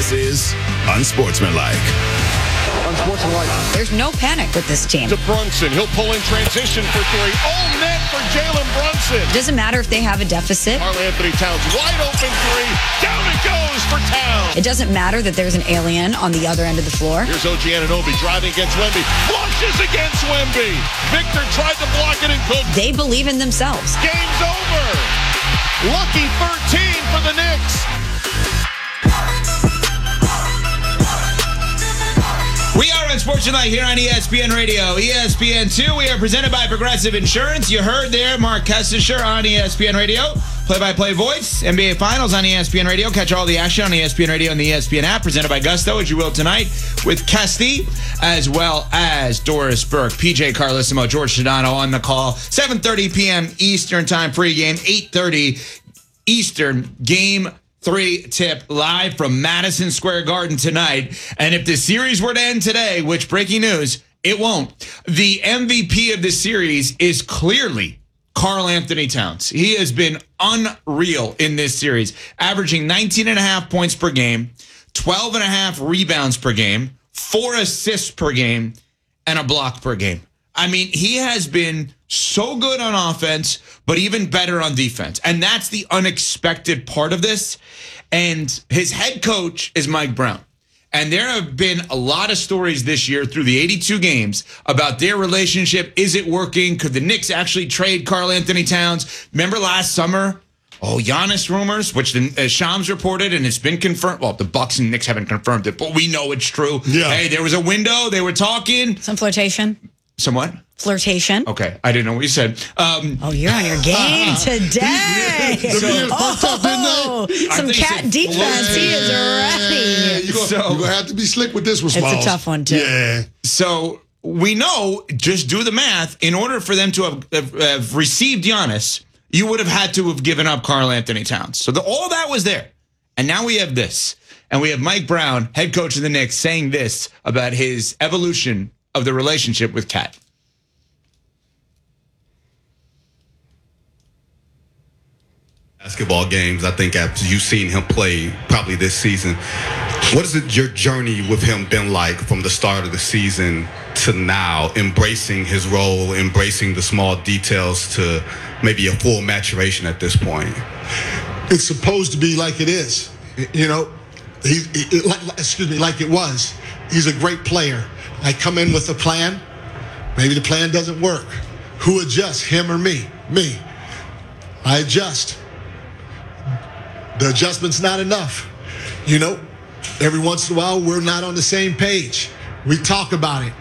This is Unsportsmanlike. Unsportsmanlike. There's no panic with this team. To Brunson. He'll pull in transition for three. Oh, net for Jalen Brunson. It doesn't matter if they have a deficit. Karl-Anthony Towns, wide open three. Down it goes for Towns. It doesn't matter that there's an alien on the other end of the floor. Here's OG Anunoby driving against Wemby. Flushes against Wemby. Victor tried to block it and couldn't. They believe in themselves. Game's over. Lucky 13 for the Knicks. We are Unsportsmanlike here on ESPN Radio. ESPN2, we are presented by Progressive Insurance. You heard there Mark Kessler on ESPN Radio. Play-by-play voice, NBA Finals on ESPN Radio. Catch all the action on ESPN Radio and the ESPN app. Presented by Gusto, as you will tonight, with Kesty, as well as Doris Burke, PJ Carlissimo, George Sedano on the call. 7:30 p.m. Eastern Time pregame, 8:30 Eastern Game 3 tip live from Madison Square Garden tonight. And if the series were to end today, which breaking news, it won't. The MVP of this series is clearly Karl-Anthony Towns. He has been unreal in this series, averaging 19.5 points per game, 12.5 rebounds per game, 4 assists per game, and a block per game. I mean, he has been so good on offense, but even better on defense. And that's the unexpected part of this. And his head coach is Mike Brown. And there have been a lot of stories this year through the 82 games about their relationship. Is it working? Could the Knicks actually trade Karl-Anthony Towns? Remember last summer? Oh, Giannis rumors, which Shams reported, and it's been confirmed. Well, the Bucks and Knicks haven't confirmed it, but we know it's true. Yeah. Hey, there was a window. They were talking. Some flirtation. Somewhat? Flirtation. Okay, I didn't know what you said. Oh, you're on your game today. Some cat defense. He is ready. You're going to have to be slick with this one, Smalls. It's a tough one, too. Yeah. So we know, just do the math, in order for them to have received Giannis, you would have had to have given up Karl-Anthony Towns. So all that was there. And now we have this. And we have Mike Brown, head coach of the Knicks, saying this about his evolution of the relationship with Kat. Basketball games, I think after you've seen him play probably this season, what has your journey with him been like from the start of the season to now, embracing his role, embracing the small details to maybe a full maturation at this point? It's supposed to be like it is. You know, like it was. He's a great player. I come in with a plan. Maybe the plan doesn't work. Who adjusts, him or me? Me. I adjust. The adjustment's not enough. You know, every once in a while, we're not on the same page. We talk about it.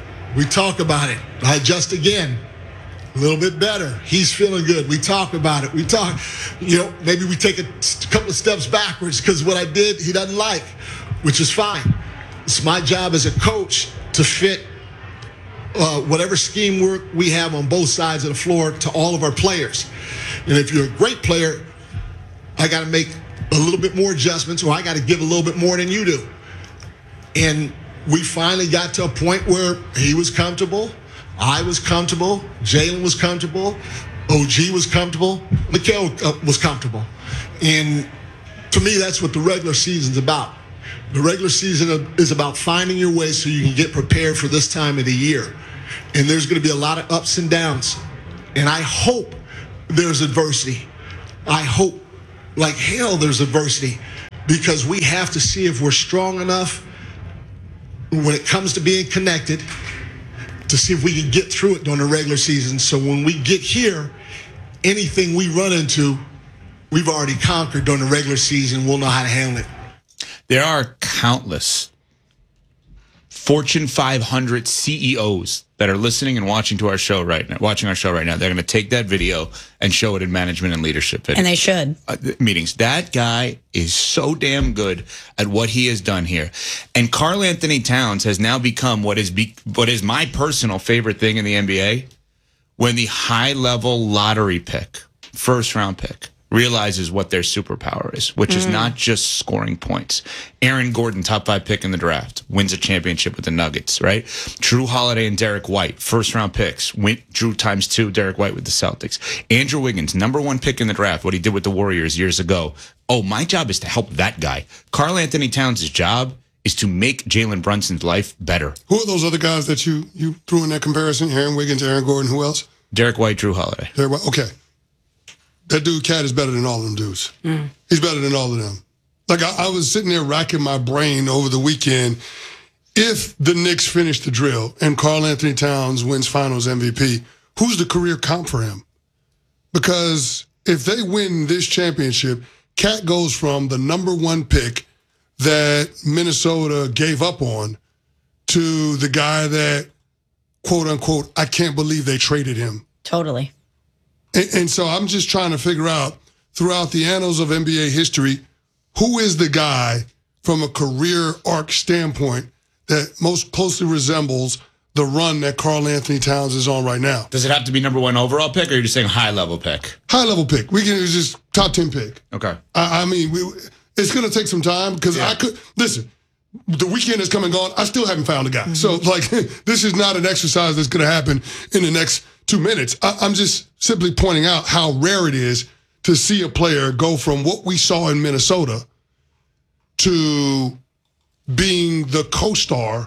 I adjust again. A little bit better. He's feeling good. We talk about it. Maybe we take a couple of steps backwards because what I did, he doesn't like, which is fine. It's my job as a coach to fit whatever scheme we have on both sides of the floor to all of our players. And if you're a great player, I got to make a little bit more adjustments, or I got to give a little bit more than you do. And we finally got to a point where he was comfortable, I was comfortable, Jalen was comfortable, OG was comfortable, Mikal was comfortable. And to me, that's what the regular season's about. The regular season is about finding your way so you can get prepared for this time of the year. And there's going to be a lot of ups and downs. And I hope there's adversity. I hope like hell there's adversity, because we have to see if we're strong enough when it comes to being connected to see if we can get through it during the regular season. So when we get here, anything we run into, we've already conquered during the regular season. We'll know how to handle it. There are countless Fortune 500 CEOs that are listening and watching our show right now. They're going to take that video and show it in management and leadership and they should meetings. That guy is so damn good at what he has done here. And Karl-Anthony Towns has now become what is my personal favorite thing in the NBA. When the high-level lottery pick, first-round pick, realizes what their superpower is, which is not just scoring points. Aaron Gordon, top 5 pick in the draft, wins a championship with the Nuggets, right? Drew Holiday and Derek White, first-round picks. Drew ×2, Derek White with the Celtics. Andrew Wiggins, number 1 pick in the draft, what he did with the Warriors years ago. Oh, my job is to help that guy. Karl Anthony Towns' job is to make Jalen Brunson's life better. Who are those other guys that you threw in that comparison? Aaron Wiggins, Aaron Gordon, who else? Derek White, Drew Holiday. Okay. That dude, Cat, is better than all of them dudes. He's better than all of them. Like, I was sitting there racking my brain over the weekend. If the Knicks finish the drill and Karl Anthony Towns wins Finals MVP, who's the career comp for him? Because if they win this championship, Cat goes from the number 1 pick that Minnesota gave up on to the guy that, quote unquote, I can't believe they traded him. Totally. And so I'm just trying to figure out, throughout the annals of NBA history, who is the guy from a career arc standpoint that most closely resembles the run that Karl Anthony Towns is on right now? Does it have to be number 1 overall pick, or are you just saying high-level pick? High-level pick. We can just top 10 pick. Okay. I mean, it's going to take some time because listen, the weekend is come and gone. I still haven't found a guy. So, like, this is not an exercise that's going to happen in the next 2 minutes. I'm just simply pointing out how rare it is to see a player go from what we saw in Minnesota to being the co-star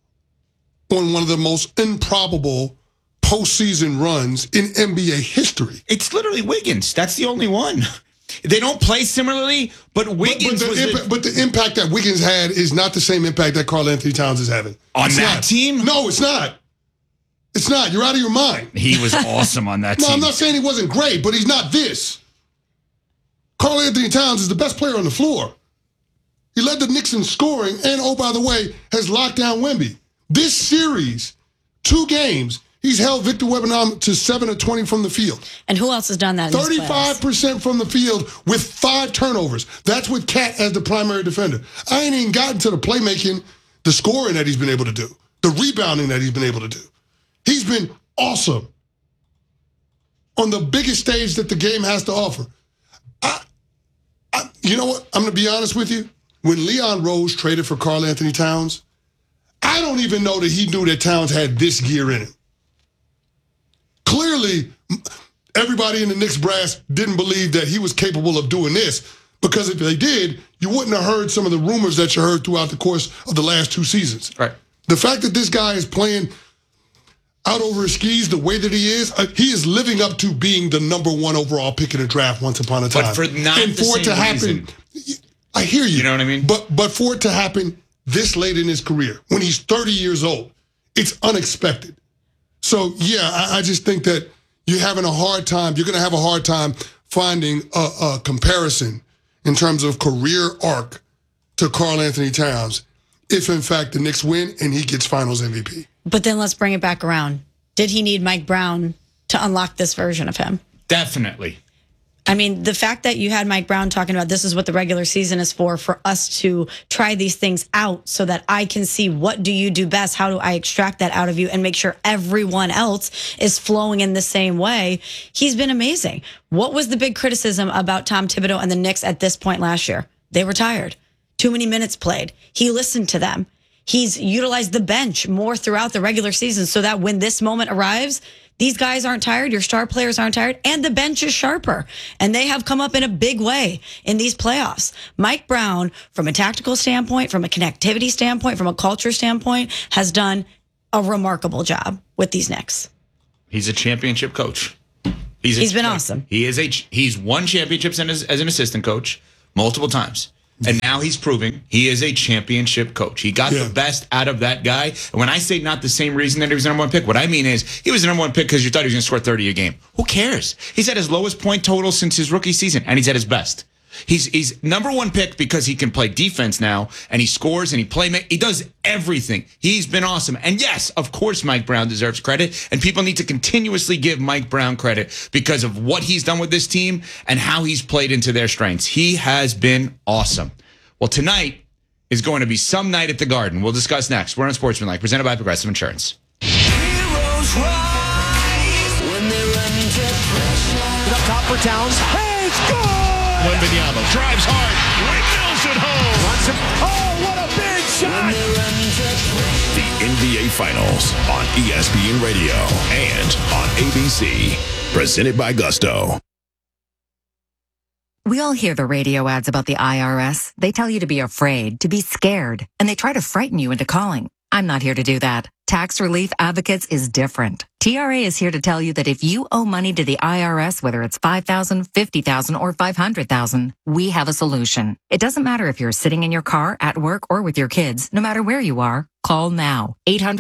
on one of the most improbable postseason runs in NBA history. It's literally Wiggins. That's the only one. They don't play similarly, but Wiggins but the impact that Wiggins had is not the same impact that Karl Anthony Towns is having. On that team? No, it's not. It's not. You're out of your mind. He was awesome on that team. No, I'm not saying he wasn't great, but he's not this. Karl Anthony Towns is the best player on the floor. He led the Knicks in scoring and, oh, by the way, has locked down Wemby. This series, 2 games, he's held Victor Wembanyama to 7 of 20 from the field. And who else has done that in this playoffs? 35% from the field with 5 turnovers. That's with Cat as the primary defender. I ain't even gotten to the playmaking, the scoring that he's been able to do, the rebounding that he's been able to do. He's been awesome on the biggest stage that the game has to offer. You know what? I'm going to be honest with you. When Leon Rose traded for Karl Anthony Towns, I don't even know that he knew that Towns had this gear in him. Clearly, everybody in the Knicks brass didn't believe that he was capable of doing this, because if they did, you wouldn't have heard some of the rumors that you heard throughout the course of the last 2 seasons. Right. The fact that this guy is playing out over his skis the way that he is living up to being the number 1 overall pick in the draft once upon a time. But for not and the for it to happen, I hear you. You know what I mean? But for it to happen this late in his career, when he's 30 years old, it's unexpected. So, yeah, I just think that you're having a hard time. You're going to have a hard time finding a comparison in terms of career arc to Karl Anthony Towns if, in fact, the Knicks win and he gets Finals MVP. But then let's bring it back around. Did he need Mike Brown to unlock this version of him? Definitely. I mean, the fact that you had Mike Brown talking about this is what the regular season is for us to try these things out so that I can see what do you do best, how do I extract that out of you and make sure everyone else is flowing in the same way. He's been amazing. What was the big criticism about Tom Thibodeau and the Knicks at this point last year? They were tired. Too many minutes played. He listened to them. He's utilized the bench more throughout the regular season so that when this moment arrives, these guys aren't tired, your star players aren't tired, and the bench is sharper. And they have come up in a big way in these playoffs. Mike Brown, from a tactical standpoint, from a connectivity standpoint, from a culture standpoint, has done a remarkable job with these Knicks. He's a championship coach. He's been awesome. He's won championships as an assistant coach multiple times. And now he's proving he is a championship coach. He got the best out of that guy. And when I say not the same reason that he was the number 1 pick, what I mean is he was the number 1 pick because you thought he was going to score 30 a game. Who cares? He's at his lowest point total since his rookie season, and he's at his best. He's number 1 pick because he can play defense now, and he scores, and he does everything. He's been awesome. And yes, of course, Mike Brown deserves credit, and people need to continuously give Mike Brown credit because of what he's done with this team and how he's played into their strengths. He has been awesome. Well, tonight is going to be some night at the Garden. We'll discuss next. We're on Sportsmanlike, presented by Progressive Insurance. Heroes rise when they run into pressure. Up top for Towns. Hey, score! Wembanyama drives hard, windmills it home. Oh, what a big shot! The NBA Finals on ESPN Radio and on ABC. Presented by Gusto. We all hear the radio ads about the IRS. They tell you to be afraid, to be scared, and they try to frighten you into calling. I'm not here to do that. Tax Relief Advocates is different. TRA is here to tell you that if you owe money to the IRS, whether it's $5,000, $50,000, or $500,000, we have a solution. It doesn't matter if you're sitting in your car, at work, or with your kids. No matter where you are, call now.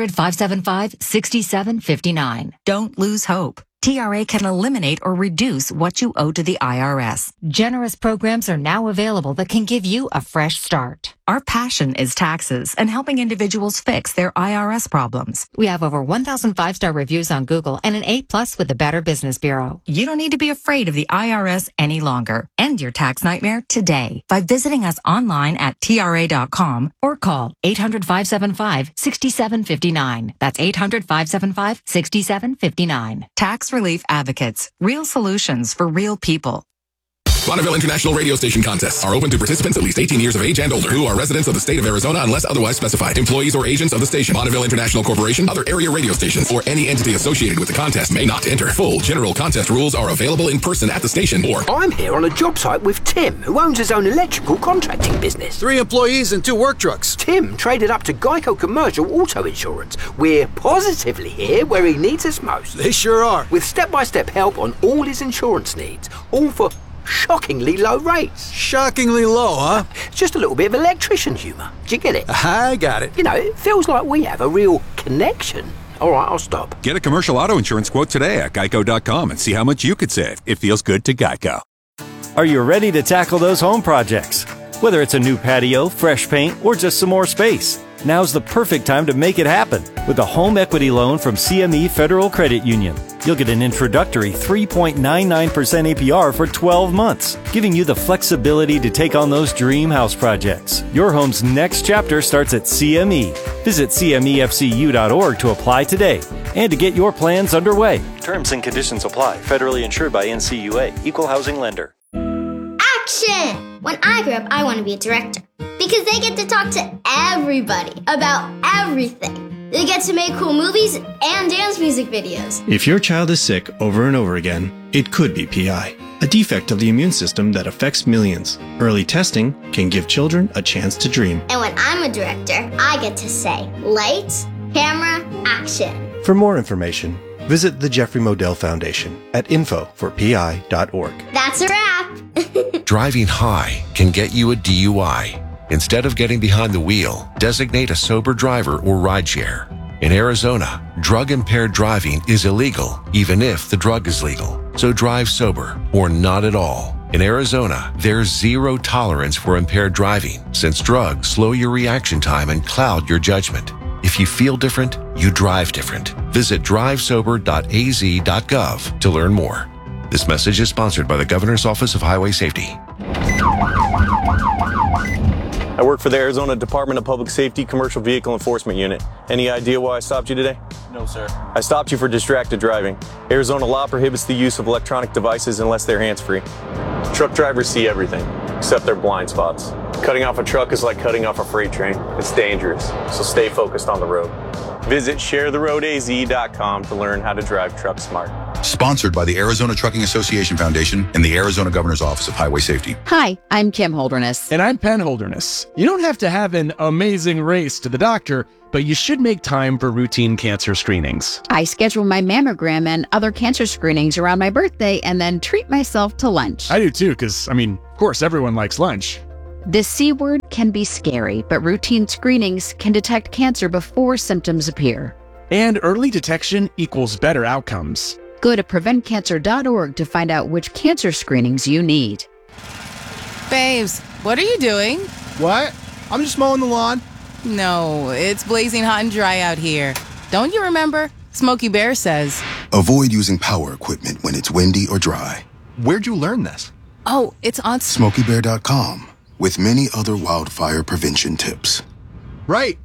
800-575-6759. Don't lose hope. TRA can eliminate or reduce what you owe to the IRS. Generous programs are now available that can give you a fresh start. Our passion is taxes and helping individuals fix their IRS problems. We have over 1,000 5-star reviews on Google and an A+ with the Better Business Bureau. You don't need to be afraid of the IRS any longer. End your tax nightmare today by visiting us online at TRA.com or call 800-575-6759. That's 800-575-6759. Tax Relief Advocates. Real solutions for real people. Bonneville International Radio Station contests are open to participants at least 18 years of age and older who are residents of the state of Arizona unless otherwise specified. Employees or agents of the station, Bonneville International Corporation, other area radio stations, or any entity associated with the contest may not enter. Full general contest rules are available in person at the station or... I'm here on a job site with Tim, who owns his own electrical contracting business. 3 employees and 2 work trucks. Tim traded up to Geico Commercial Auto Insurance. We're positively here where he needs us most. They sure are. With step-by-step help on all his insurance needs, all for shockingly low rates. Shockingly low, huh? Just a little bit of electrician humour. Do you get it? I got it. You know, it feels like we have a real connection. All right, I'll stop. Get a commercial auto insurance quote today at geico.com and see how much you could save. It feels good to Geico. Are you ready to tackle those home projects? Whether it's a new patio, fresh paint, or just some more space, now's the perfect time to make it happen with a home equity loan from CME Federal Credit Union. You'll get an introductory 3.99% APR for 12 months, giving you the flexibility to take on those dream house projects. Your home's next chapter starts at CME. Visit CMEFCU.org to apply today and to get your plans underway. Terms and conditions apply. Federally insured by NCUA. Equal housing lender. Action! When I grow up, I want to be a director because they get to talk to everybody about everything. They get to make cool movies and dance music videos. If your child is sick over and over again, it could be PI, a defect of the immune system that affects millions. Early testing can give children a chance to dream. And when I'm a director, I get to say, lights, camera, action. For more information, visit the Jeffrey Modell Foundation at info4pi.org. That's a wrap. Driving high can get you a DUI. Instead of getting behind the wheel, designate a sober driver or rideshare. In Arizona, drug-impaired driving is illegal, even if the drug is legal. So drive sober or not at all. In Arizona, there's zero tolerance for impaired driving, since drugs slow your reaction time and cloud your judgment. If you feel different, you drive different. Visit drivesober.az.gov to learn more. This message is sponsored by the Governor's Office of Highway Safety. I work for the Arizona Department of Public Safety Commercial Vehicle Enforcement Unit. Any idea why I stopped you today? No, sir. I stopped you for distracted driving. Arizona law prohibits the use of electronic devices unless they're hands-free. Truck drivers see everything, except their blind spots. Cutting off a truck is like cutting off a freight train. It's dangerous, so stay focused on the road. Visit sharetheroadaz.com to learn how to drive truck smart. Sponsored by the Arizona Trucking Association Foundation and the Arizona Governor's Office of Highway Safety. Hi, I'm Kim Holderness. And I'm Penn Holderness. You don't have to have an amazing race to the doctor, but you should make time for routine cancer screenings. I schedule my mammogram and other cancer screenings around my birthday and then treat myself to lunch. I do too, because, of course, everyone likes lunch. The C word can be scary, but routine screenings can detect cancer before symptoms appear. And early detection equals better outcomes. Go to preventcancer.org to find out which cancer screenings you need. Babes, what are you doing? What? I'm just mowing the lawn. No, it's blazing hot and dry out here. Don't you remember? Smokey Bear says, Avoid using power equipment when it's windy or dry. Where'd you learn this? Oh, it's on SmokeyBear.com with many other wildfire prevention tips. Right.